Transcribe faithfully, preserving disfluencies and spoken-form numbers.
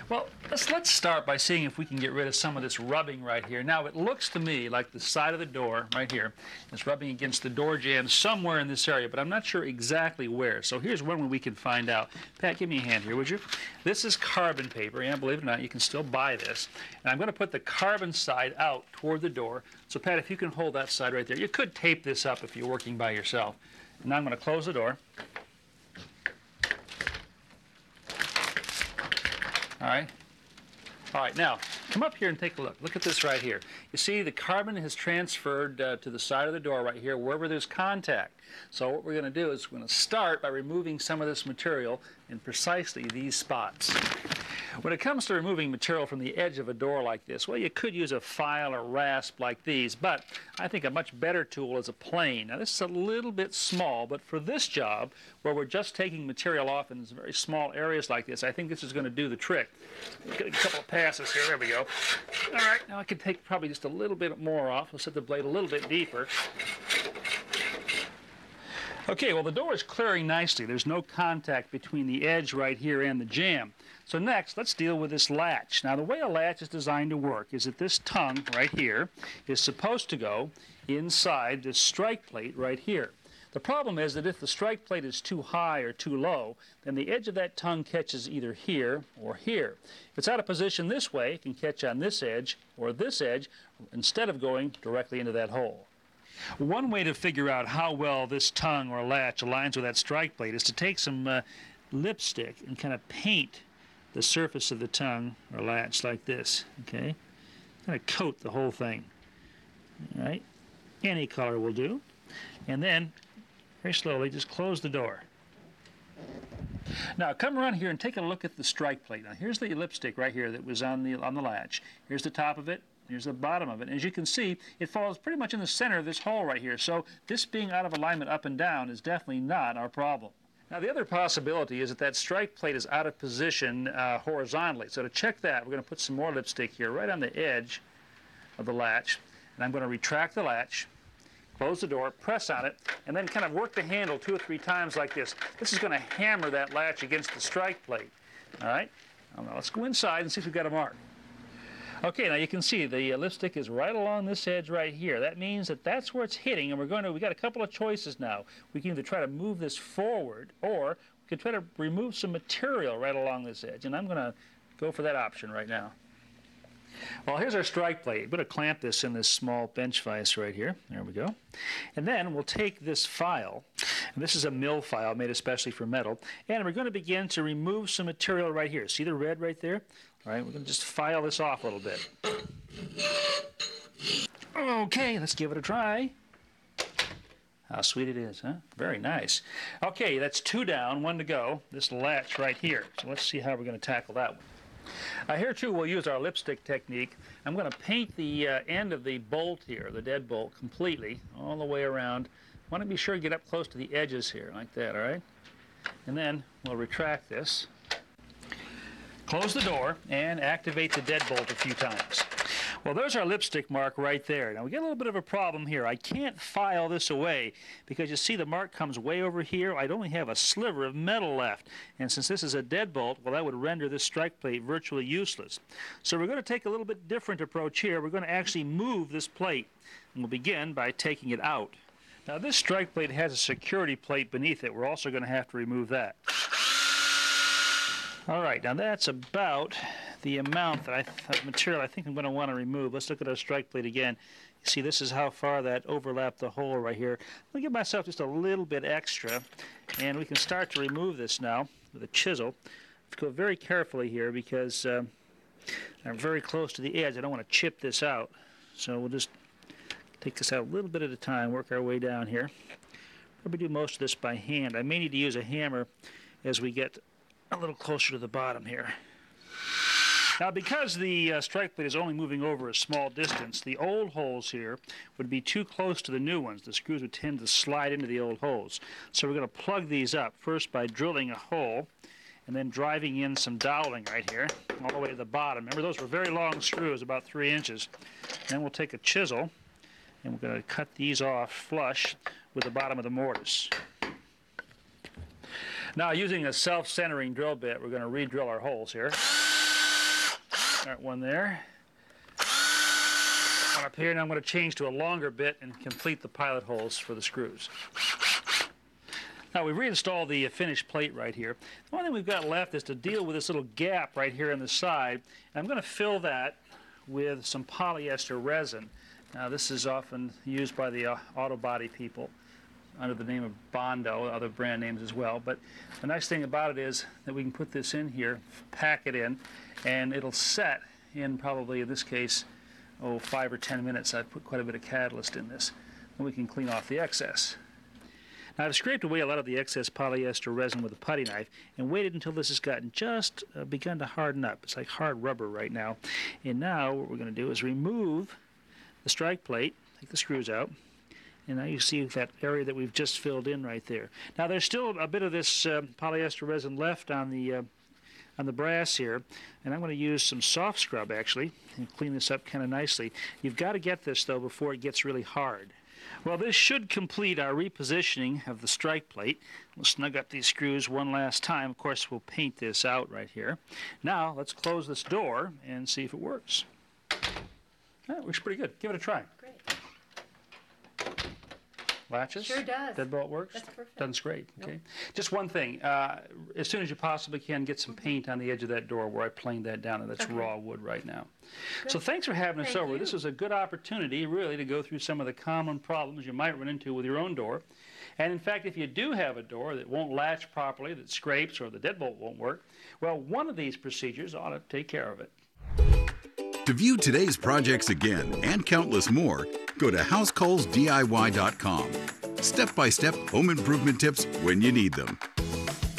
Well, let's, let's start by seeing if we can get rid of some of this rubbing right here. Now, it looks to me like the side of the door right here is rubbing against the door jamb somewhere in this area, but I'm not sure exactly where. So here's one way we can find out. Pat, give me a hand here, would you? This is carbon paper, and believe it or not, you can still buy this. And I'm going to put the carbon side out toward the door. So Pat, if you can hold that side right there. You could tape this up if you're working by yourself. And now I'm going to close the door. All right. All right, now, come up here and take a look. Look at this right here. You see the carbon has transferred uh, to the side of the door right here, wherever there's contact. So what we're going to do is we're going to start by removing some of this material in precisely these spots. When it comes to removing material from the edge of a door like this, well, you could use a file or rasp like these, but I think a much better tool is a plane. Now, this is a little bit small, but for this job, where we're just taking material off in very small areas like this, I think this is going to do the trick. Get a couple of passes here. There we go. All right, now I can take probably just a little bit more off. We'll set the blade a little bit deeper. Okay, well, the door is clearing nicely. There's no contact between the edge right here and the jamb. So next, let's deal with this latch. Now, the way a latch is designed to work is that this tongue right here is supposed to go inside this strike plate right here. The problem is that if the strike plate is too high or too low, then the edge of that tongue catches either here or here. If it's out of position this way, it can catch on this edge or this edge instead of going directly into that hole. One way to figure out how well this tongue or latch aligns with that strike plate is to take some uh, lipstick and kind of paint the surface of the tongue or latch like this, okay? Kind of coat the whole thing, all right? Any color will do. And then, very slowly, just close the door. Now, come around here and take a look at the strike plate. Now, here's the lipstick right here that was on the, on the latch. Here's the top of it. Here's the bottom of it. And as you can see, it falls pretty much in the center of this hole right here. So this being out of alignment up and down is definitely not our problem. Now, the other possibility is that that strike plate is out of position uh, horizontally. So to check that, we're going to put some more lipstick here right on the edge of the latch. And I'm going to retract the latch, close the door, press on it, and then kind of work the handle two or three times like this. This is going to hammer that latch against the strike plate. All right? Now, let's go inside and see if we've got a mark. Okay, now you can see the uh, lipstick is right along this edge right here. That means that that's where it's hitting, and we're going to, we got a couple of choices now. We can either try to move this forward, or we can try to remove some material right along this edge, and I'm going to go for that option right now. Well, here's our strike plate. I'm going to clamp this in this small bench vise right here. There we go. And then we'll take this file, and this is a mill file made especially for metal, and we're going to begin to remove some material right here. See the red right there? All right, we're going to just file this off a little bit. Okay, let's give it a try. How sweet it is, huh? Very nice. Okay, that's two down, one to go. This latch right here. So let's see how we're going to tackle that one. Uh, here, too, we'll use our lipstick technique. I'm going to paint the uh, end of the bolt here, the deadbolt, completely, all the way around. I want to be sure to get up close to the edges here, like that, all right? And then we'll retract this. Close the door and activate the deadbolt a few times. Well, there's our lipstick mark right there. Now, we get a little bit of a problem here. I can't file this away because you see the mark comes way over here. I'd only have a sliver of metal left. And since this is a deadbolt, well, that would render this strike plate virtually useless. So we're going to take a little bit different approach here. We're going to actually move this plate. And we'll begin by taking it out. Now, this strike plate has a security plate beneath it. We're also going to have to remove that. All right, now that's about the amount that I th material I think I'm going to want to remove. Let's look at our strike plate again. You see, this is how far that overlapped the hole right here. I'll give myself just a little bit extra, and we can start to remove this now with a chisel. Go very carefully here because uh, I'm very close to the edge. I don't want to chip this out, so we'll just take this out a little bit at a time, work our way down here. Probably do most of this by hand. I may need to use a hammer as we get a little closer to the bottom here. Now, because the uh, strike plate is only moving over a small distance, the old holes here would be too close to the new ones. The screws would tend to slide into the old holes. So we're going to plug these up first by drilling a hole and then driving in some doweling right here all the way to the bottom. Remember, those were very long screws, about three inches. Then we'll take a chisel and we're going to cut these off flush with the bottom of the mortise. Now, using a self-centering drill bit, we're going to re-drill our holes here. Start one there. One up here, and I'm going to change to a longer bit and complete the pilot holes for the screws. Now we've reinstalled the finished plate right here. The only thing we've got left is to deal with this little gap right here on the side. And I'm going to fill that with some polyester resin. Now this is often used by the uh, auto body people under the name of Bondo, other brand names as well. But the nice thing about it is that we can put this in here, pack it in, and it'll set in probably, in this case, oh, five or ten minutes. I've put quite a bit of catalyst in this. And we can clean off the excess. Now I've scraped away a lot of the excess polyester resin with a putty knife and waited until this has gotten just uh, begun to harden up. It's like hard rubber right now. And now what we're going to do is remove the strike plate, take the screws out, and now you see that area that we've just filled in right there. Now there's still a bit of this uh, polyester resin left on the uh, on the brass here, and I'm going to use some soft scrub actually and clean this up kind of nicely. You've got to get this though before it gets really hard. Well, this should complete our repositioning of the strike plate. We'll snug up these screws one last time. Of course, we'll paint this out right here. Now, let's close this door and see if it works. That works pretty good. Give it a try. Great. Latches? Sure does. Deadbolt works? That's perfect. Done's great. Okay. Nope. Just one thing. Uh, as soon as you possibly can, get some paint on the edge of that door where I planed that down, and that's Okay. raw wood right now. Good. So thanks for having us Thank over. you. This was a good opportunity, really, to go through some of the common problems you might run into with your own door. And in fact, if you do have a door that won't latch properly, that scrapes, or the deadbolt won't work, well, one of these procedures ought to take care of it. To view today's projects again and countless more, go to house calls D I Y dot com. Step-by-step home improvement tips when you need them.